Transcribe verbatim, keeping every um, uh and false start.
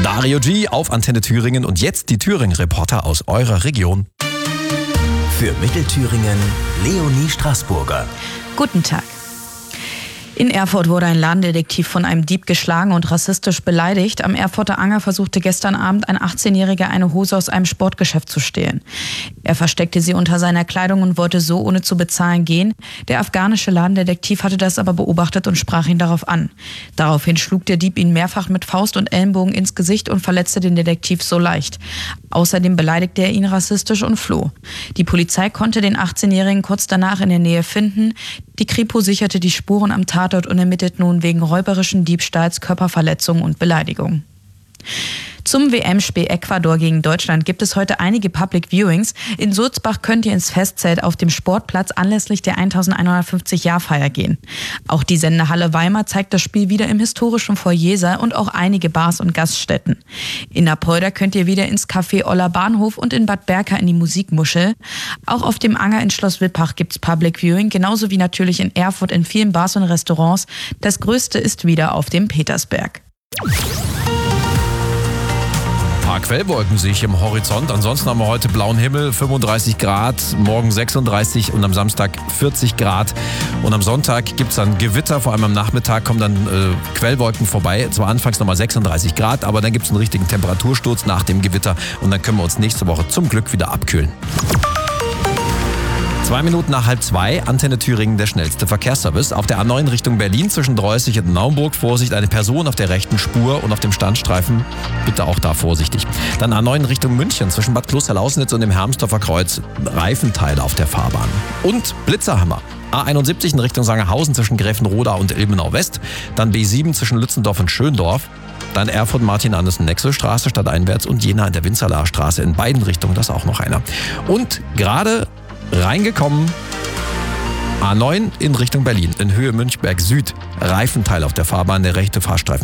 Dario G auf Antenne Thüringen und jetzt die Thüringen-Reporter aus eurer Region. Für Mittelthüringen Leonie Straßburger. Guten Tag. In Erfurt wurde ein Ladendetektiv von einem Dieb geschlagen und rassistisch beleidigt. Am Erfurter Anger versuchte gestern Abend ein achtzehnjähriger eine Hose aus einem Sportgeschäft zu stehlen. Er versteckte sie unter seiner Kleidung und wollte so ohne zu bezahlen gehen. Der afghanische Ladendetektiv hatte das aber beobachtet und sprach ihn darauf an. Daraufhin schlug der Dieb ihn mehrfach mit Faust und Ellenbogen ins Gesicht und verletzte den Detektiv so leicht. Außerdem beleidigte er ihn rassistisch und floh. Die Polizei konnte den achtzehnjährigen kurz danach in der Nähe finden. Die Kripo sicherte die Spuren am Tatort und ermittelt nun wegen räuberischen Diebstahls, Körperverletzung und Beleidigung. Zum W M-Spiel Ecuador gegen Deutschland gibt es heute einige Public Viewings. In Sulzbach könnt ihr ins Festzelt auf dem Sportplatz anlässlich der elfhundertfünfzig-Jahr-Feier gehen. Auch die Sendehalle Weimar zeigt das Spiel wieder im historischen Foyer und auch einige Bars und Gaststätten. In Apolda könnt ihr wieder ins Café Oller Bahnhof und in Bad Berka in die Musikmuschel. Auch auf dem Anger in Schloss Wippach gibt's Public Viewing, genauso wie natürlich in Erfurt in vielen Bars und Restaurants. Das größte ist wieder auf dem Petersberg. Ein paar Quellwolken sehe ich im Horizont. Ansonsten haben wir heute blauen Himmel, fünfunddreißig Grad, morgen sechsunddreißig und am Samstag vierzig Grad. Und am Sonntag gibt es dann Gewitter, vor allem am Nachmittag kommen dann äh, Quellwolken vorbei. Zwar anfangs nochmal sechsunddreißig Grad, aber dann gibt es einen richtigen Temperatursturz nach dem Gewitter und dann können wir uns nächste Woche zum Glück wieder abkühlen. Zwei Minuten nach halb zwei, Antenne Thüringen, der schnellste Verkehrsservice. Auf der A neun Richtung Berlin zwischen Dreußig und Naumburg, Vorsicht, eine Person auf der rechten Spur und auf dem Standstreifen, bitte auch da vorsichtig. Dann A neun Richtung München zwischen Bad Kloster-Lausnitz und dem Hermsdorfer Kreuz, Reifenteile auf der Fahrbahn. Und Blitzerhammer. A einundsiebzig in Richtung Sangerhausen zwischen Gräfenroda und Ilmenau West, dann B sieben zwischen Lützendorf und Schöndorf, dann Erfurt Martin-Andersen-Nexel-Straße stadteinwärts und Jena in der Winzerlaarstraße in beiden Richtungen, das ist auch noch einer. Und gerade reingekommen, A neun in Richtung Berlin, in Höhe Münchberg Süd, Reifenteil auf der Fahrbahn, der rechte Fahrstreifen